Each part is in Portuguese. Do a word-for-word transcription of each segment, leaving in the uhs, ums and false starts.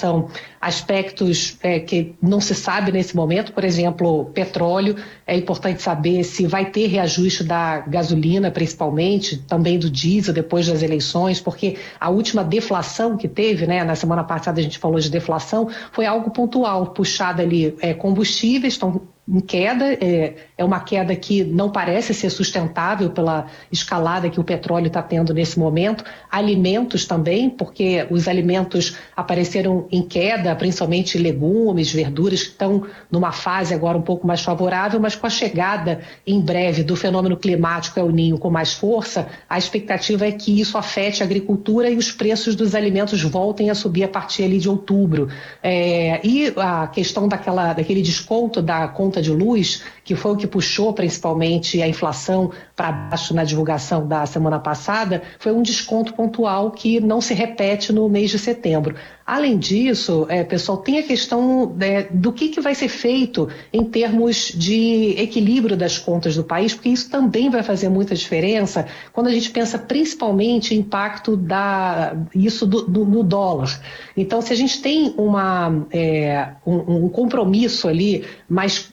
relação a aspectos é, que não se sabe nesse momento, por exemplo, petróleo. É importante saber se vai ter reajuste da gasolina, principalmente, também do diesel depois das eleições, porque a última deflação que teve, né, na semana passada a gente falou de deflação, foi algo pontual, puxado ali, é, combustíveis estão em queda, é, é uma queda que não parece ser sustentável pela escalada que o petróleo está tendo nesse momento. Alimentos também, porque os alimentos apareceram em queda, principalmente legumes, verduras, que estão numa fase agora um pouco mais favorável, mas com a chegada em breve do fenômeno climático El Niño com mais força, a expectativa é que isso afete a agricultura e os preços dos alimentos voltem a subir a partir ali de outubro. É, e a questão daquela, daquele desconto da conta de luz, que foi o que puxou principalmente a inflação para baixo na divulgação da semana passada, foi um desconto pontual que não se repete no mês de setembro. Além disso, é, pessoal, tem a questão é, do que, que vai ser feito em termos de equilíbrio das contas do país, porque isso também vai fazer muita diferença quando a gente pensa principalmente em impacto da, isso do, do, no dólar. Então, se a gente tem uma, é, um, um compromisso ali mais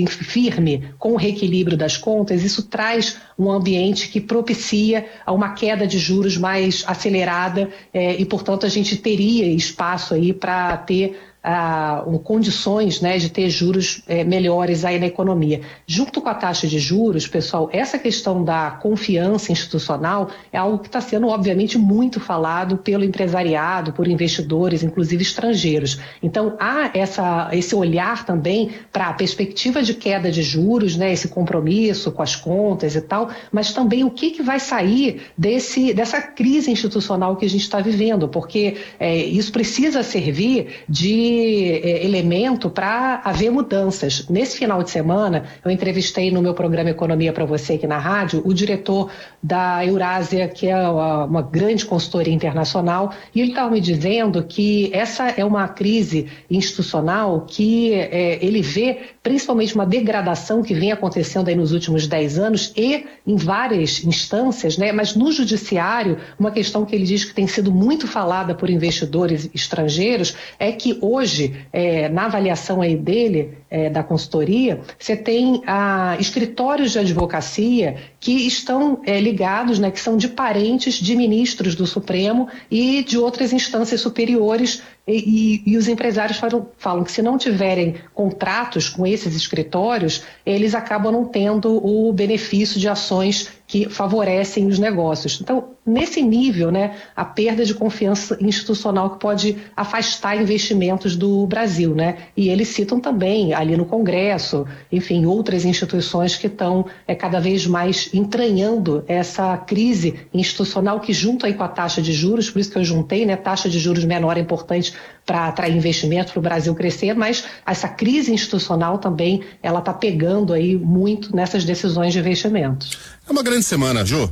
firme com o reequilíbrio das contas, isso traz um ambiente que propicia a uma queda de juros mais acelerada é, e, portanto, a gente teria espaço aí para ter ah, um, condições, né, de ter juros é, melhores aí na economia. Junto com a taxa de juros, pessoal, essa questão da confiança institucional é algo que está sendo, obviamente, muito falado pelo empresariado, por investidores, inclusive estrangeiros. Então, há essa, esse olhar também para a perspectiva de queda de juros, né, esse compromisso com as contas e tal, mas também o que, que vai sair desse, dessa crise institucional que a gente está vivendo, porque é, isso precisa servir de é, elemento para haver mudanças. Nesse final de semana, eu entrevistei no meu programa Economia para Você aqui na rádio o diretor da Eurásia, que é uma, uma grande consultoria internacional, e ele estava me dizendo que essa é uma crise institucional que é, ele vê principalmente uma degradação que vem acontecendo aí nos últimos dez anos e em várias instâncias, né? Mas no judiciário, uma questão que ele diz que tem sido muito falada por investidores estrangeiros é que hoje, é, na avaliação aí dele, é, da consultoria, você tem ah, escritórios de advocacia que estão é, ligados, né, que são de parentes de ministros do Supremo e de outras instâncias superiores. E, e, e os empresários falam, falam que se não tiverem contratos com esses escritórios, eles acabam não tendo o benefício de ações que favorecem os negócios. Então, nesse nível, né, a perda de confiança institucional que pode afastar investimentos do Brasil, né? E eles citam também ali no Congresso, enfim, outras instituições que estão é, cada vez mais entranhando essa crise institucional que junto aí com a taxa de juros, por isso que eu juntei, né, taxa de juros menor é importante para atrair investimento para o Brasil crescer, mas essa crise institucional também, ela está pegando aí muito nessas decisões de investimentos. É uma grande semana, Ju.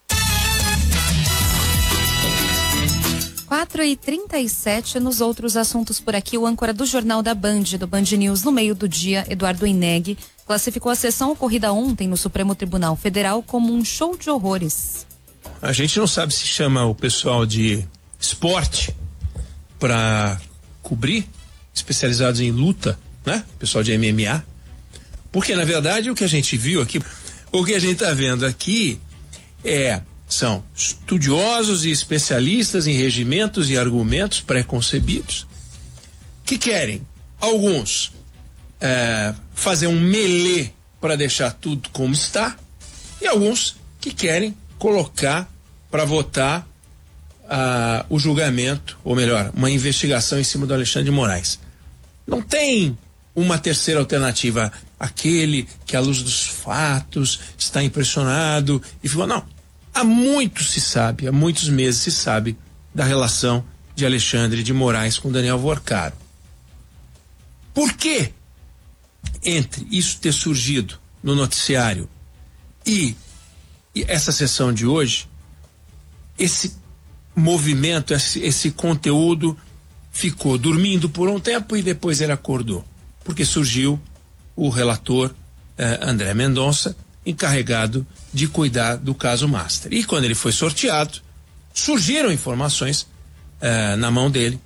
quatro e trinta e sete, nos outros assuntos por aqui, o âncora do Jornal da Band, do Band News, no meio do dia, Eduardo Ineg, classificou a sessão ocorrida ontem no Supremo Tribunal Federal como um show de horrores. A gente não sabe se chama o pessoal de esporte para cobrir, especializados em luta, né? Pessoal de M M A. Porque, na verdade, o que a gente viu aqui, o que a gente está vendo aqui é, são estudiosos e especialistas em regimentos e argumentos pré-concebidos que querem, alguns, é, fazer um melê para deixar tudo como está, e alguns que querem colocar para votar Uh, o julgamento, ou melhor, uma investigação em cima do Alexandre de Moraes. Não tem uma terceira alternativa, aquele que à luz dos fatos está impressionado e ficou, não. Há muito se sabe, há muitos meses se sabe da relação de Alexandre de Moraes com Daniel Worcaro. Por que entre isso ter surgido no noticiário e, e essa sessão de hoje, esse movimento, esse, esse conteúdo ficou dormindo por um tempo e depois ele acordou, porque surgiu o relator eh, André Mendonça, encarregado de cuidar do caso Master. E quando ele foi sorteado, surgiram informações eh, na mão dele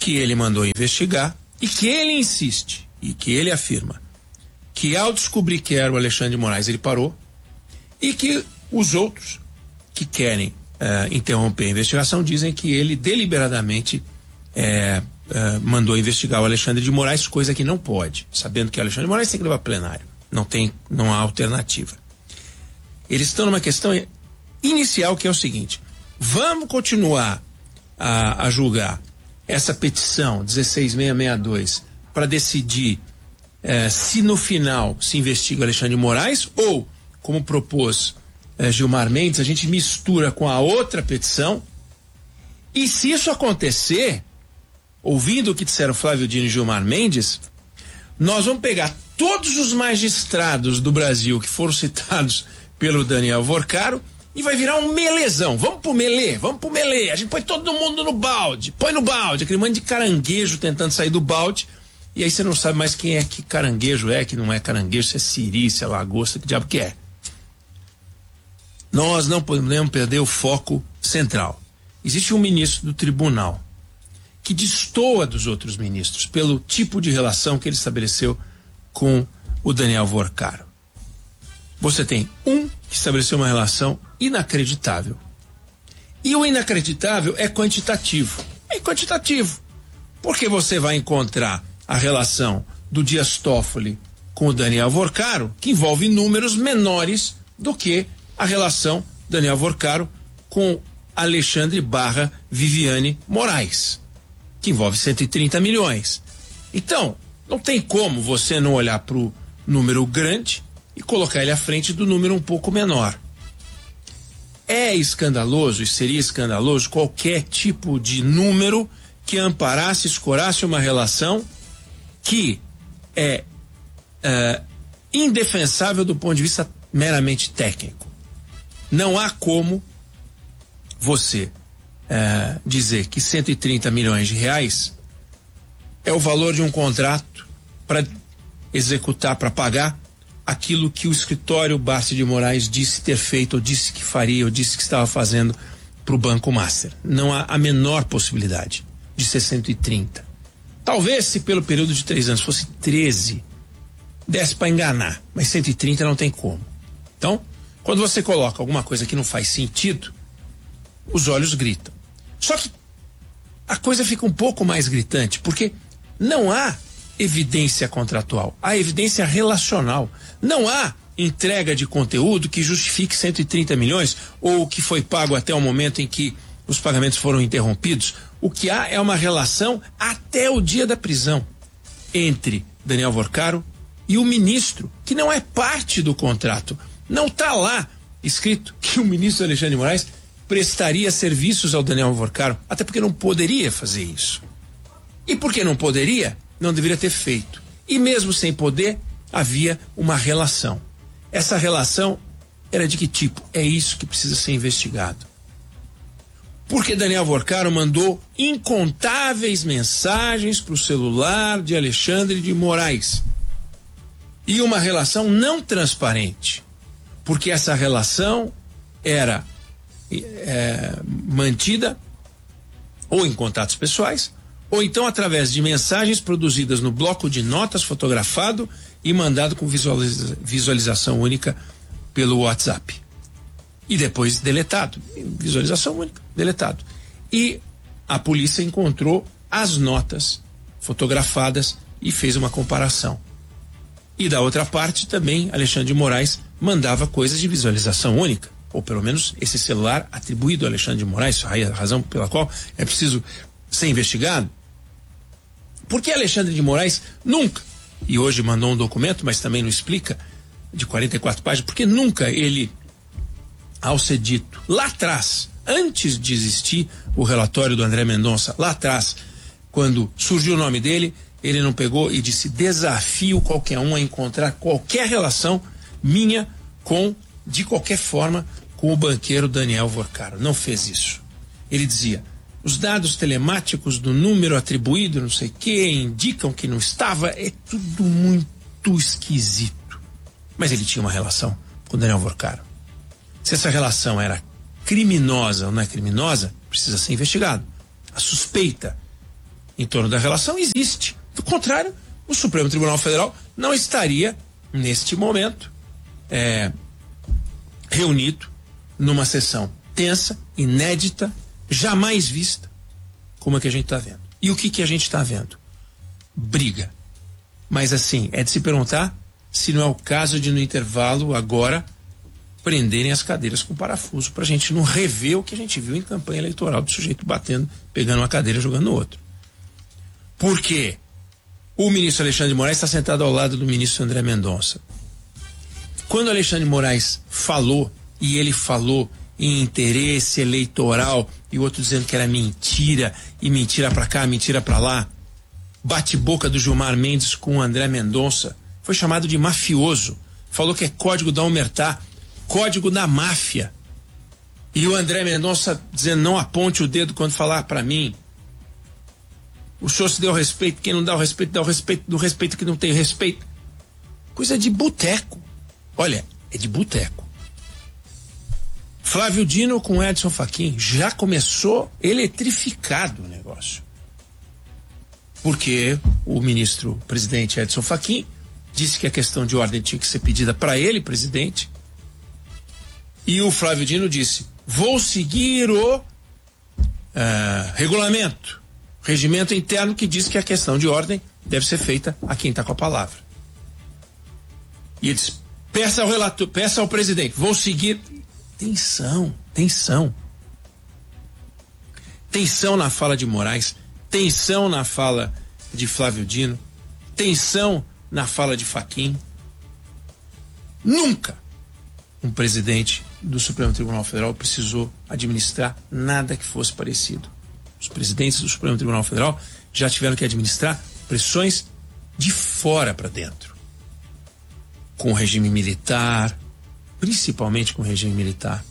que ele mandou investigar e que ele insiste e que ele afirma que ao descobrir que era o Alexandre de Moraes ele parou e que os outros que querem uh, interromper a investigação dizem que ele deliberadamente uh, uh, mandou investigar o Alexandre de Moraes, coisa que não pode, sabendo que o Alexandre de Moraes tem que levar plenário, não tem, não há alternativa. Eles estão numa questão inicial que é o seguinte: vamos continuar a, a julgar essa petição dezesseis mil seiscentos e sessenta e dois para decidir eh, se no final se investiga o Alexandre de Moraes, ou, como propôs eh, Gilmar Mendes, a gente mistura com a outra petição. E se isso acontecer, ouvindo o que disseram Flávio Dino e Gilmar Mendes, nós vamos pegar todos os magistrados do Brasil que foram citados pelo Daniel Vorcaro e vai virar um melezão. Vamos pro melê, vamos pro melê. A gente põe todo mundo no balde, põe no balde, aquele monte de caranguejo tentando sair do balde, e aí você não sabe mais quem é que caranguejo é, que não é caranguejo, se é siri, se é lagosta, que diabo que é. Nós não podemos perder o foco central. Existe um ministro do tribunal que destoa dos outros ministros pelo tipo de relação que ele estabeleceu com o Daniel Vorcaro. Você tem um que estabeleceu uma relação inacreditável. E o inacreditável é quantitativo. É quantitativo. Porque você vai encontrar a relação do Dias Toffoli com o Daniel Vorcaro, que envolve números menores do que a relação Daniel Vorcaro com Alexandre barra Viviane Moraes, que envolve cento e trinta milhões. Então, não tem como você não olhar para o número grande e colocar ele à frente do número um pouco menor. É escandaloso e seria escandaloso qualquer tipo de número que amparasse, escorasse uma relação que é uh, indefensável do ponto de vista meramente técnico. Não há como você uh, dizer que cento e trinta milhões de reais é o valor de um contrato para executar, para pagar aquilo que o escritório Barsi de Moraes disse ter feito, ou disse que faria, ou disse que estava fazendo para o Banco Master. Não há a menor possibilidade de ser cento e trinta. Talvez se pelo período de três anos fosse treze, desse para enganar, mas cento e trinta não tem como. Então, quando você coloca alguma coisa que não faz sentido, os olhos gritam. Só que a coisa fica um pouco mais gritante, porque não há evidência contratual, há evidência relacional. Não há entrega de conteúdo que justifique cento e trinta milhões ou que foi pago até o momento em que os pagamentos foram interrompidos. O que há é uma relação até o dia da prisão entre Daniel Vorcaro e o ministro, que não é parte do contrato. Não está lá escrito que o ministro Alexandre de Moraes prestaria serviços ao Daniel Vorcaro, até porque não poderia fazer isso. E porque não poderia, não deveria ter feito. E mesmo sem poder, havia uma relação. Essa relação era de que tipo? É isso que precisa ser investigado. Porque Daniel Vorcaro mandou incontáveis mensagens para o celular de Alexandre de Moraes. E uma relação não transparente. Porque essa relação era é, mantida ou em contatos pessoais, ou então através de mensagens produzidas no bloco de notas fotografado e mandado com visualiza, visualização única pelo WhatsApp. E depois deletado. Visualização única, deletado. E a polícia encontrou as notas fotografadas e fez uma comparação. E da outra parte também Alexandre de Moraes mandava coisas de visualização única, ou pelo menos esse celular atribuído a Alexandre de Moraes, a razão pela qual é preciso ser investigado. Porque Alexandre de Moraes nunca, e hoje mandou um documento, mas também não explica, de quarenta e quatro páginas, porque nunca ele, ao ser dito lá atrás, antes de existir o relatório do André Mendonça, lá atrás, quando surgiu o nome dele, ele não pegou e disse: desafio qualquer um a encontrar qualquer relação minha com, de qualquer forma, com o banqueiro Daniel Vorcaro. Não fez isso. Ele dizia: os dados telemáticos do número atribuído, não sei o que, indicam que não estava. É tudo muito esquisito. Mas ele tinha uma relação com Daniel Vorcaro. Se essa relação era criminosa ou não é criminosa, precisa ser investigado. A suspeita em torno da relação existe. Do contrário, o Supremo Tribunal Federal não estaria, neste momento, é, reunido numa sessão tensa, inédita, jamais vista, como a que a gente está vendo. E o que, que a gente está vendo? Briga. Mas assim, é de se perguntar se não é o caso de, no intervalo, agora, prenderem as cadeiras com parafuso, para a gente não rever o que a gente viu em campanha eleitoral, do sujeito batendo, pegando uma cadeira e jogando no outro. Por quê? O ministro Alexandre de Moraes está sentado ao lado do ministro André Mendonça. Quando o Alexandre de Moraes falou, e ele falou em interesse eleitoral, e o outro dizendo que era mentira, e mentira pra cá, mentira pra lá, bate-boca do Gilmar Mendes com o André Mendonça, foi chamado de mafioso, falou que é código da Omertá, código da máfia. E o André Mendonça dizendo: não aponte o dedo quando falar pra mim. O senhor se deu respeito, quem não dá o respeito, dá o respeito do respeito que não tem respeito. Coisa de boteco. Olha, é de boteco. Flávio Dino com Edson Fachin, já começou eletrificado o negócio. Porque o ministro presidente Edson Fachin disse que a questão de ordem tinha que ser pedida para ele, presidente. E o Flávio Dino disse: vou seguir o uh, regulamento, regimento interno, que diz que a questão de ordem deve ser feita a quem está com a palavra. E ele disse: peça ao relator, peça ao presidente, vou seguir. Tensão, tensão. Tensão na fala de Moraes, tensão na fala de Flávio Dino, tensão na fala de Fachin. Nunca um presidente do Supremo Tribunal Federal precisou administrar nada que fosse parecido. Os presidentes do Supremo Tribunal Federal já tiveram que administrar pressões de fora para dentro. Com o regime militar, principalmente com o regime militar.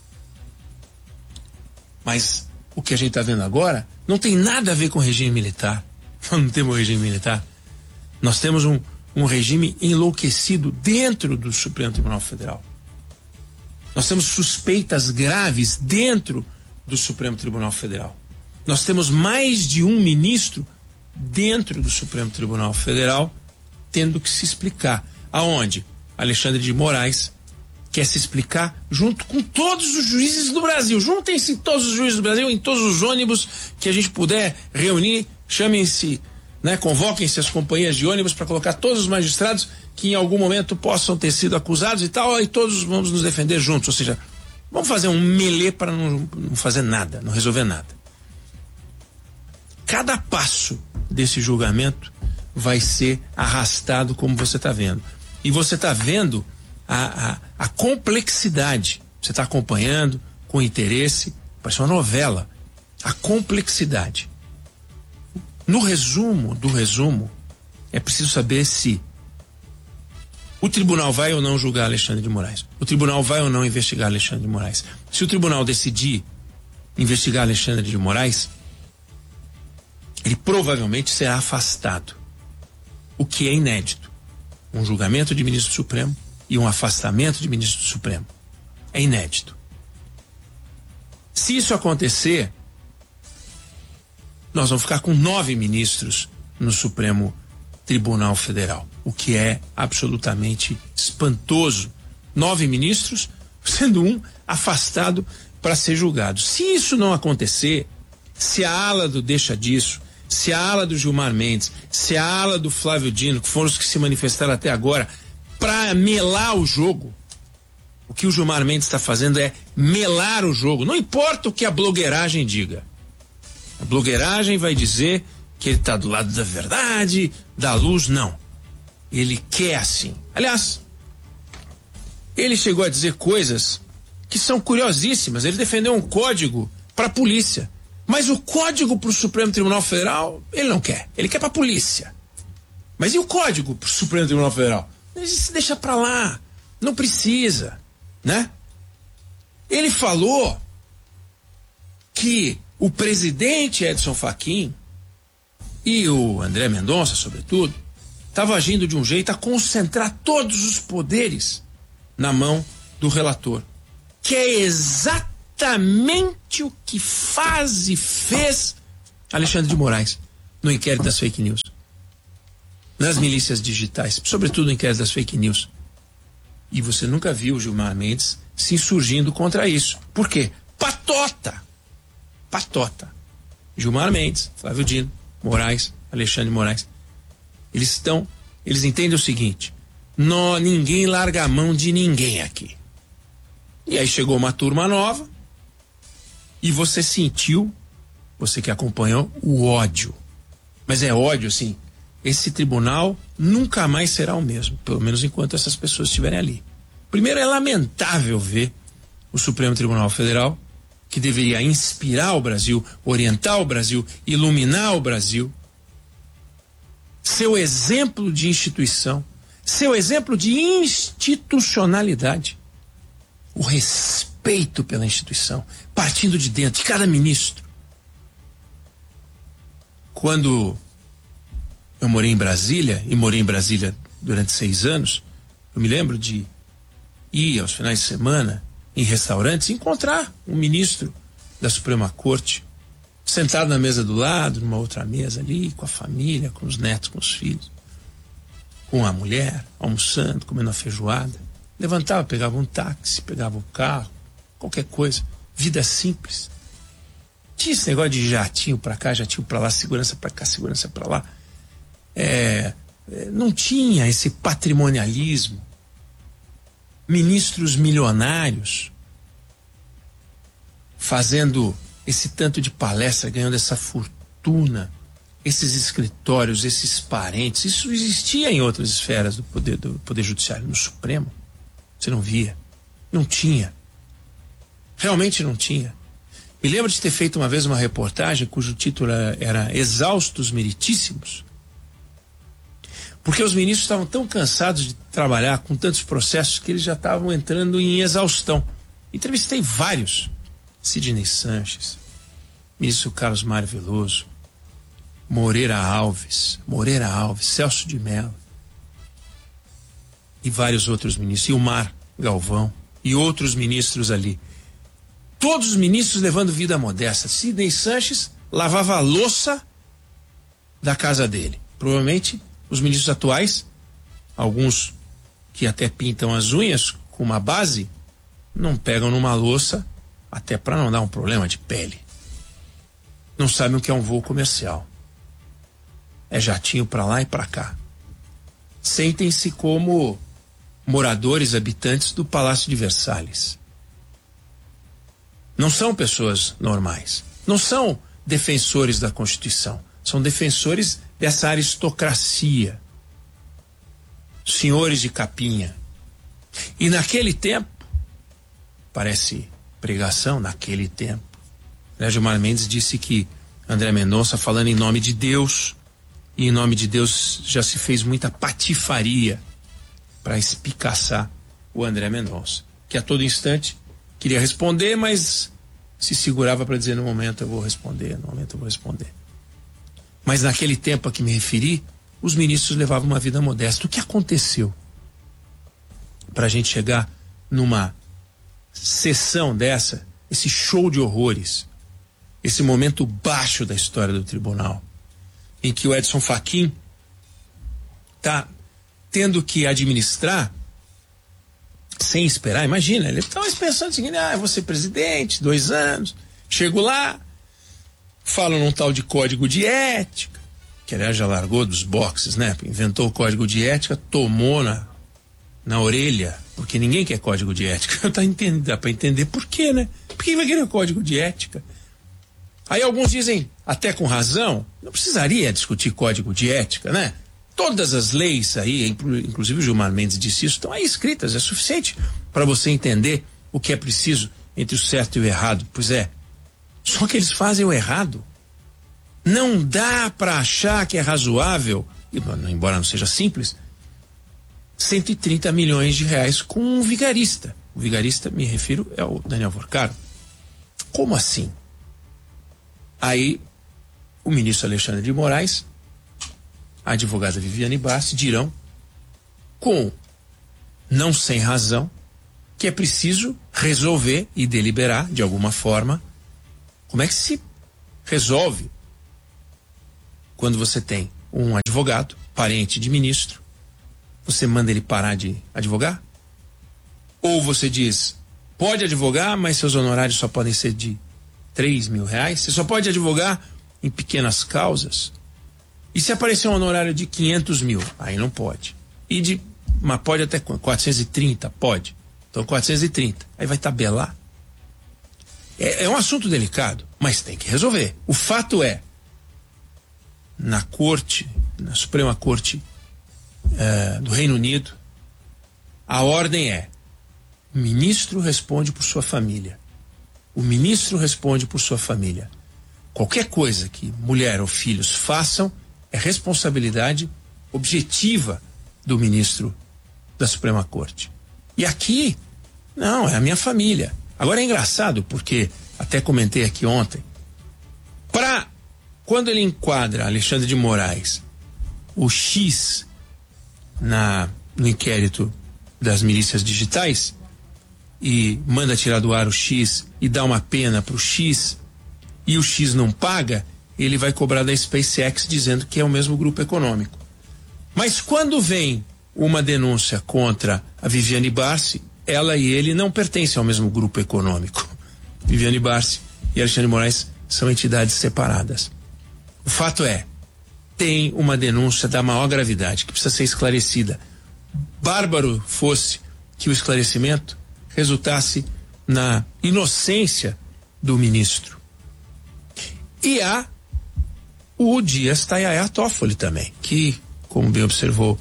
Mas o que a gente está vendo agora não tem nada a ver com o regime militar. Nós não temos um regime militar. Nós temos um, um regime enlouquecido dentro do Supremo Tribunal Federal. Nós temos suspeitas graves dentro do Supremo Tribunal Federal. Nós temos mais de um ministro dentro do Supremo Tribunal Federal tendo que se explicar. Aonde? Alexandre de Moraes quer se explicar junto com todos os juízes do Brasil. Juntem-se todos os juízes do Brasil em todos os ônibus que a gente puder reunir. Chamem-se, né, convoquem-se as companhias de ônibus para colocar todos os magistrados que em algum momento possam ter sido acusados e tal, e todos vamos nos defender juntos. Ou seja, vamos fazer um melê para não, não fazer nada, não resolver nada. Cada passo desse julgamento vai ser arrastado, como você está vendo. E você está vendo a, a, a complexidade. Você está acompanhando com interesse, parece uma novela. A complexidade. No resumo do resumo, é preciso saber se o tribunal vai ou não julgar Alexandre de Moraes. O tribunal vai ou não investigar Alexandre de Moraes. Se o tribunal decidir investigar Alexandre de Moraes, ele provavelmente será afastado. O que é inédito. Um julgamento de ministro do Supremo e um afastamento de ministro do Supremo. É inédito. Se isso acontecer, nós vamos ficar com nove ministros no Supremo Tribunal Federal, o que é absolutamente espantoso. Nove ministros, sendo um afastado para ser julgado. Se isso não acontecer, se a ala do deixa disso, se a ala do Gilmar Mendes, se a ala do Flávio Dino, que foram os que se manifestaram até agora, para melar o jogo, o que o Gilmar Mendes está fazendo é melar o jogo. Não importa o que a blogueiragem diga. A blogueiragem vai dizer que ele está do lado da verdade, da luz. Não. Ele quer assim. Aliás, ele chegou a dizer coisas que são curiosíssimas. Ele defendeu um código para a polícia. Mas o código para o Supremo Tribunal Federal, ele não quer. Ele quer para a polícia. Mas e o código para o Supremo Tribunal Federal? Ele se deixa para lá. Não precisa, né? Ele falou que o presidente Edson Fachin e o André Mendonça, sobretudo, estavam agindo de um jeito a concentrar todos os poderes na mão do relator, que é exatamente o que faz e fez Alexandre de Moraes. no inquérito das fake news, nas milícias digitais, sobretudo no inquérito das fake news. E você nunca viu o Gilmar Mendes se insurgindo contra isso. Por quê? Patota! Patota. Gilmar Mendes, Flávio Dino, Moraes, Alexandre de Moraes. Eles estão, eles entendem o seguinte: nó, ninguém larga a mão de ninguém aqui. E aí chegou uma turma nova e você sentiu, você que acompanhou, o ódio. Mas é ódio, assim, esse tribunal nunca mais será o mesmo, pelo menos enquanto essas pessoas estiverem ali. Primeiro, é lamentável ver o Supremo Tribunal Federal, que deveria inspirar o Brasil, orientar o Brasil, iluminar o Brasil, seu exemplo de instituição, seu exemplo de institucionalidade, o respeito pela instituição, partindo de dentro, de cada ministro. Quando eu morei em Brasília, e morei em Brasília durante seis anos, eu me lembro de ir aos finais de semana em restaurantes e encontrar um ministro da Suprema Corte sentado na mesa do lado, numa outra mesa ali, com a família, com os netos, com os filhos, com a mulher, almoçando, comendo a feijoada. Levantava, pegava um táxi, pegava o carro, qualquer coisa. Vida simples. Tinha esse negócio de jatinho pra cá, jatinho pra lá, segurança pra cá, segurança pra lá. É, não tinha esse patrimonialismo. Ministros milionários fazendo esse tanto de palestra, ganhando essa fortuna, esses escritórios, esses parentes. Isso existia em outras esferas do poder, do poder judiciário. No Supremo você não via, não tinha, realmente não tinha. Me lembro de ter feito uma vez uma reportagem cujo título era Exaustos Meritíssimos, porque os ministros estavam tão cansados de trabalhar com tantos processos que eles já estavam entrando em exaustão. Entrevistei vários: Sidney Sanches, ministro Carlos Mário Veloso, Moreira Alves, Moreira Alves, Celso de Mello e vários outros ministros, Ilmar Galvão e outros ministros ali. Todos os ministros levando vida modesta. Sidney Sanches lavava a louça da casa dele. Provavelmente os ministros atuais, alguns que até pintam as unhas com uma base, não pegam numa louça, até para não dar um problema de pele. Não sabem o que é um voo comercial. É jatinho para lá e para cá. Sentem-se como moradores, habitantes do Palácio de Versalhes. Não são pessoas normais. Não são defensores da Constituição. São defensores dessa aristocracia. Senhores de capinha. E naquele tempo, parece pregação, naquele tempo, né, Gilmar Mendes disse que André Mendonça, falando em nome de Deus, e em nome de Deus já se fez muita patifaria para espicaçar o André Mendonça, que a todo instante queria responder, mas se segurava para dizer: no momento eu vou responder, no momento eu vou responder. Mas naquele tempo a que me referi, os ministros levavam uma vida modesta. O que aconteceu para a gente chegar numa sessão dessa, esse show de horrores, esse momento baixo da história do tribunal, em que o Edson Fachin está tendo que administrar sem esperar? Imagina, ele estava pensando o seguinte: ah, eu vou ser presidente, dois anos, chego lá, falo num tal de código de ética, que aliás já largou dos boxes, né? Inventou o código de ética, tomou na, na orelha, porque ninguém quer código de ética. Tá entendendo, dá para entender por quê, né? Por que vai querer código de ética? Aí alguns dizem, até com razão, não precisaria discutir código de ética, né? Todas as leis aí, inclusive o Gilmar Mendes disse isso, estão aí escritas, é suficiente para você entender o que é preciso entre o certo e o errado. Pois é, só que eles fazem o errado. Não dá para achar que é razoável, embora não seja simples, cento e trinta milhões de reais com um vigarista. O vigarista, me refiro, é o Daniel Vorcaro. Como assim? Aí, o ministro Alexandre de Moraes, a advogada Viviane Bassi dirão, com não sem razão, que é preciso resolver e deliberar de alguma forma. Como é que se resolve quando você tem um advogado, parente de ministro, você manda ele parar de advogar? Ou você diz, pode advogar, mas seus honorários só podem ser de três mil reais? Você só pode advogar em pequenas causas? E se aparecer um honorário de quinhentos mil? Aí não pode. E de, mas pode até quatrocentos e trinta? Pode. Então quatrocentos e trinta. Aí vai tabelar. É, é um assunto delicado, mas tem que resolver. O fato é, na corte, na Suprema Corte é, do Reino Unido, a ordem é, o ministro responde por sua família. O ministro responde por sua família. Qualquer coisa que mulher ou filhos façam é responsabilidade objetiva do ministro da Suprema Corte. E aqui, não, é a minha família. Agora é engraçado porque, até comentei aqui ontem, para quando ele enquadra Alexandre de Moraes, o X na, no inquérito das milícias digitais, e manda tirar do ar o X e dá uma pena para o X, e o X não paga, ele vai cobrar da SpaceX dizendo que é o mesmo grupo econômico. Mas quando vem uma denúncia contra a Viviane Barsi, ela e ele não pertencem ao mesmo grupo econômico. Viviane Barsi e Alexandre de Moraes são entidades separadas. O fato é, tem uma denúncia da maior gravidade que precisa ser esclarecida. Bárbaro fosse que o esclarecimento resultasse na inocência do ministro. E há o Dias Tayaya Toffoli também, que, como bem observou,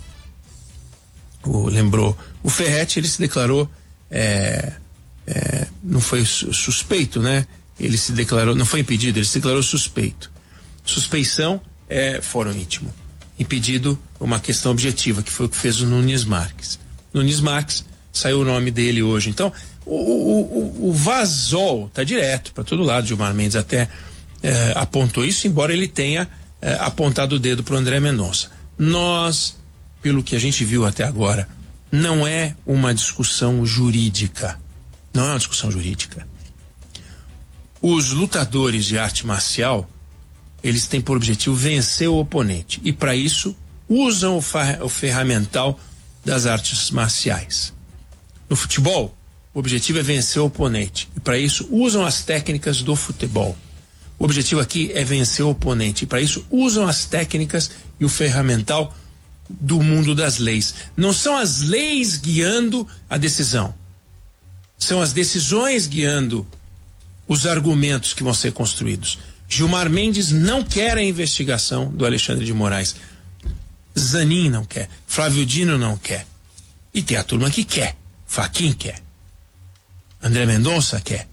o, lembrou o Ferretti, ele se declarou, é, é, não foi suspeito, né? Ele se declarou, não foi impedido, ele se declarou suspeito. Suspeição é fórum íntimo. Impedido, uma questão objetiva, que foi o que fez o Nunes Marques. Nunes Marques, saiu o nome dele hoje. Então, o, o, o, o Vazol tá direto para todo lado. Gilmar Mendes até é, apontou isso, embora ele tenha é, apontado o dedo para o André Mendonça. Nós, pelo que a gente viu até agora, não é uma discussão jurídica. Não é uma discussão jurídica. Os lutadores de arte marcial, eles têm por objetivo vencer o oponente. E para isso, usam o, fa- o ferramental das artes marciais. No futebol, o objetivo é vencer o oponente. E para isso, usam as técnicas do futebol. O objetivo aqui é vencer o oponente. E para isso, usam as técnicas e o ferramental do mundo das leis. Não são as leis guiando a decisão. São as decisões guiando os argumentos que vão ser construídos. Gilmar Mendes não quer a investigação do Alexandre de Moraes. Zanin não quer. Flávio Dino não quer. E tem a turma que quer. Fachin quer. André Mendonça quer.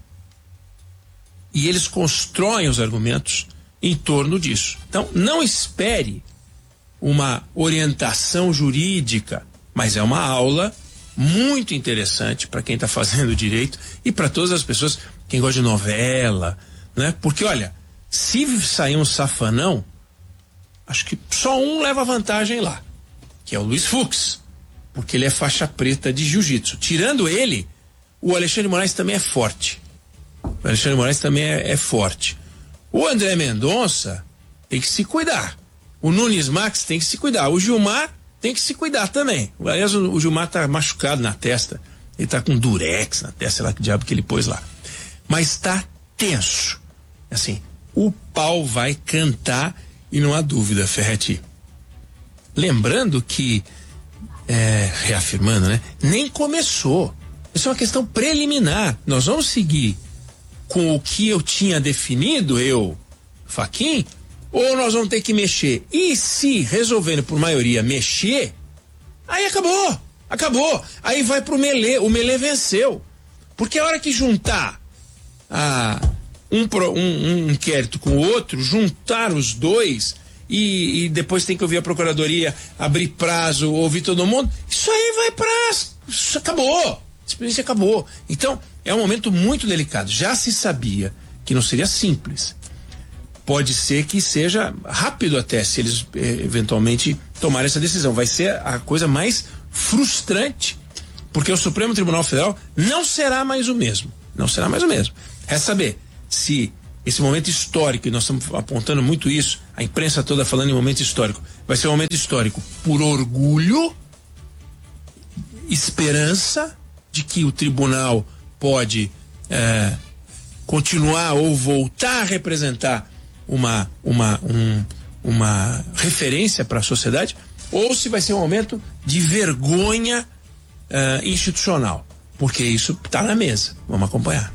E eles constroem os argumentos em torno disso. Então, não espere uma orientação jurídica, mas é uma aula muito interessante para quem está fazendo direito e para todas as pessoas, quem gosta de novela, né? Porque, olha, se sair um safanão, acho que só um leva vantagem lá, que é o Luiz Fux, porque ele é faixa preta de jiu-jitsu. Tirando ele, o Alexandre de Moraes também é forte. O Alexandre de Moraes também é, é forte. O André Mendonça tem que se cuidar. O Nunes Marques tem que se cuidar. O Gilmar tem que se cuidar também. Aliás, o, o Gilmar tá machucado na testa. Ele tá com durex na testa, sei lá que diabo que ele pôs lá. Mas tá tenso. Assim, o pau vai cantar e não há dúvida, Ferretti. Lembrando que, é, reafirmando, né? Nem começou. Isso é uma questão preliminar. Nós vamos seguir com o que eu tinha definido, eu, Fachin, ou nós vamos ter que mexer. E se resolvendo por maioria mexer, aí acabou, acabou. Aí vai pro Melê, o Melê venceu. Porque a hora que juntar a, um, um, um inquérito com o outro, juntar os dois e, e depois tem que ouvir a procuradoria, abrir prazo, ouvir todo mundo, isso aí vai pra... Isso acabou, a experiência acabou. Então, é um momento muito delicado. Já se sabia que não seria simples. Pode ser que seja rápido até, se eles eh, eventualmente tomarem essa decisão. Vai ser a coisa mais frustrante, porque o Supremo Tribunal Federal não será mais o mesmo. Não será mais o mesmo. É saber se esse momento histórico, e nós estamos apontando muito isso, a imprensa toda falando em momento histórico, vai ser um momento histórico por orgulho, esperança de que o tribunal pode é, continuar ou voltar a representar uma, uma, um, uma referência para a sociedade, ou se vai ser um momento de vergonha uh, institucional, porque isso está na mesa. Vamos acompanhar.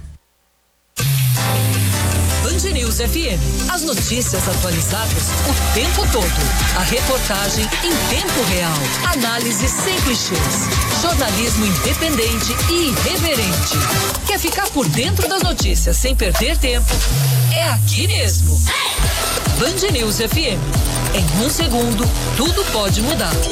Band News F M. As notícias atualizadas o tempo todo. A reportagem em tempo real. Análise sem clichês. Jornalismo independente e irreverente. Quer ficar por dentro das notícias sem perder tempo? É aqui mesmo. Band News F M. Em um segundo, tudo pode mudar.